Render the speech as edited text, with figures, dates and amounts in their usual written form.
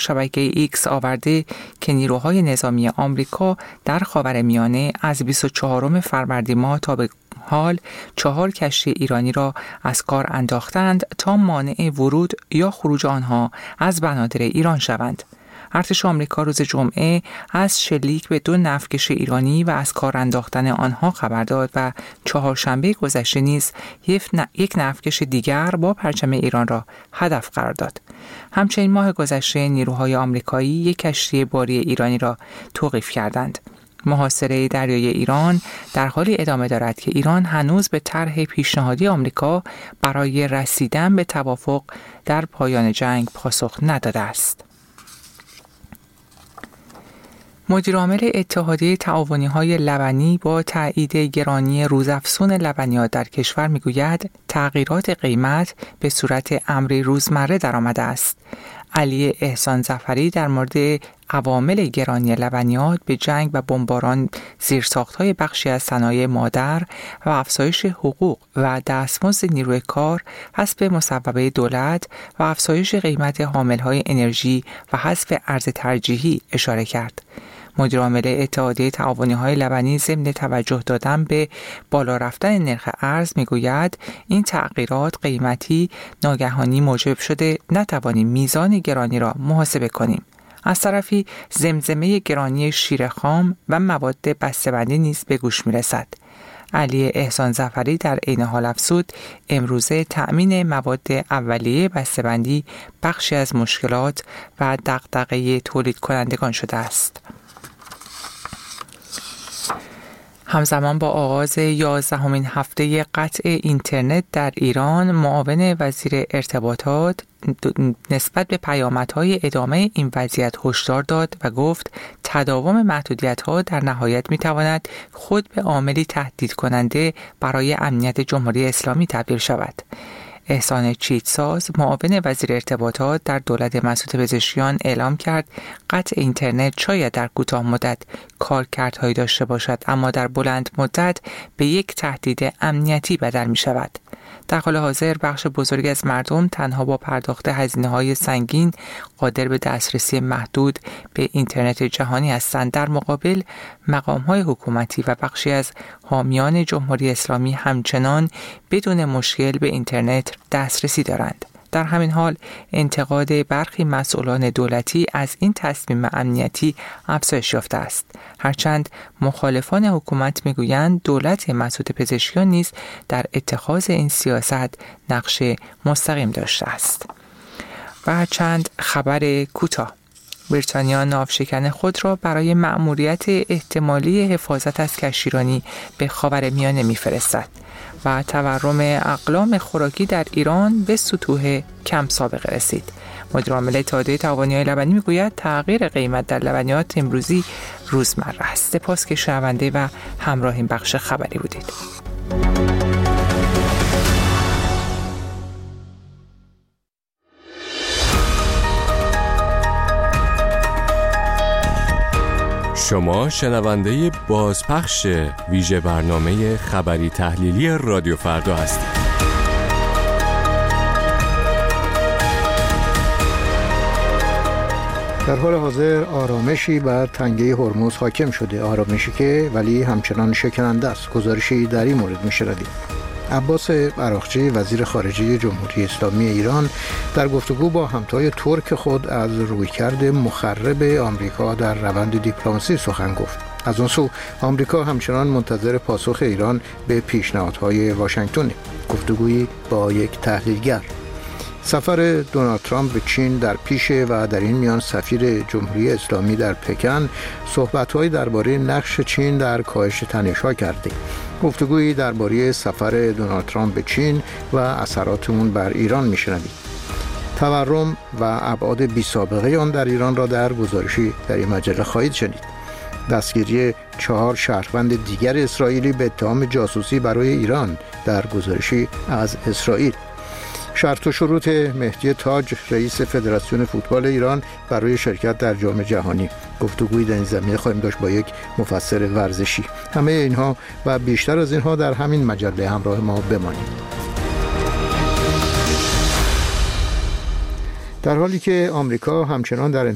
شبکه ایکس آورده که نیروهای نظامی آمریکا در خاورمیانه از 24 فروردین ماه تا به حال 4 کشتی ایرانی را از کار انداختند تا مانع ورود یا خروج آنها از بنادر ایران شوند. ارتش آمریکا روز جمعه از شلیک به 2 نفتکش ایرانی و از کار انداختن آنها خبر داد و چهارشنبه گذشته نیز یک نفتکش دیگر با پرچم ایران را هدف قرار داد. همچنین ماه گذشته نیروهای آمریکایی یک کشتی باری ایرانی را توقیف کردند. محاصره دریای ایران در حالی ادامه دارد که ایران هنوز به طرح پیشنهادی آمریکا برای رسیدن به توافق در پایان جنگ پاسخ نداده است. مدیرعامل اتحادیه تعاونی‌های لبنی با تایید گرانی روزافزون لبنیات در کشور میگوید تغییرات قیمت به صورت امری روزمره درآمده است. علی احسان ظفری در مورد عوامل گرانی لبنیات به جنگ و بمباران زیرساخت‌های بخشی از صنایع مادر و افزایش حقوق و دستمزد نیروی کار حسب مصوبه دولت و افزایش قیمت حامل‌های انرژی و حذف ارز ترجیحی اشاره کرد. مدیرعامل اتحادیه تعاونی‌های لبنی ضمن توجه دادن به بالا رفتن نرخ ارز میگوید این تغییرات قیمتی ناگهانی موجب شده نتوانیم میزان گرانی را محاسبه کنیم. از طرفی زمزمه گرانی شیر خام و مواد بسته‌بندی نیز به گوش میرسد. علی احسان ظفری در عین حال افزود امروزه تأمین مواد اولیه بسته‌بندی بخشی از مشکلات و دغدغه تولید کنندگان شده است. همزمان با آغاز 11مین هفته قطع اینترنت در ایران، معاون وزیر ارتباطات نسبت به پیامدهای ادامه این وضعیت هشدار داد و گفت تداوم محدودیت‌ها در نهایت می‌تواند خود به عاملی تهدید کننده برای امنیت جمهوری اسلامی تبدیل شود. احسان چیتساز معاون وزیر ارتباطات در دولت مسعود پزشکیان اعلام کرد قطع اینترنت شاید در کوتاه مدت کارکردهایی داشته باشد اما در بلند مدت به یک تهدید امنیتی بدل می شود. در حال حاضر بخش بزرگی از مردم تنها با پرداخت هزینه‌های سنگین قادر به دسترسی محدود به اینترنت جهانی هستند. در مقابل مقام‌های حکومتی و بخشی از حامیان جمهوری اسلامی همچنان بدون مشکل به اینترنت دسترسی دارند. در همین حال انتقاد برخی مسئولان دولتی از این تصمیم امنیتی افزایش یافته است. هرچند مخالفان حکومت میگویند دولت مسعود پزشکیان نیز در اتخاذ این سیاست نقش مستقیم داشته است. و چند خبر کوتاه. بریتانیا ناوشکن خود را برای مأموریت احتمالی حفاظت از کشتیرانی به خاورمیانه می‌فرستد و تورم اقلام خوراکی در ایران به سطوح کم سابقه رسید. مدیرعامل اتحادیه تعاونی‌های لبنی میگوید تغییر قیمت در لبنیات امروزی روزمره است. سپاس که شنونده و همراه این بخش خبری بودید. شما شنونده بازپخش ویژه برنامه خبری تحلیلی رادیو فردا هستید. در حال حاضر آرامشی بر تنگه هرمز حاکم شده، آرامشی که ولی همچنان شکننده است. گزارشی در این مورد می‌شنویم. عباس عراقچی وزیر خارجه جمهوری اسلامی ایران در گفتگو با همتای ترک خود از رویکرد مخرب آمریکا در روند دیپلماسی سخن گفت. از اون سو آمریکا همچنان منتظر پاسخ ایران به پیشنهادهای واشنگتن. گفتگویی با یک تحلیلگر. سفر دونالد ترامپ به چین در پیشه و در این میان سفیر جمهوری اسلامی در پکن صحبت‌های درباره نقش چین در کاهش تنش‌ها کرده. گفتگویی درباره سفر دونالد ترامپ به چین و اثرات اون بر ایران میشنوید. تورم و ابعاد بی‌سابقه آن در ایران را در گزارشی در این مجله خواهید شنید. دستگیری 4 شهروند دیگر اسرائیلی به اتهام جاسوسی برای ایران در گزارشی از اسرائیل. شرط و شروط مهدی تاج رئیس فدراسیون فوتبال ایران برای شرکت در جام جهانی. گفتگویی در این زمینه خواهیم داشت با یک مفسر ورزشی. همه اینها و بیشتر از اینها در همین مجله همراه ما بمانید. در حالی که آمریکا همچنان در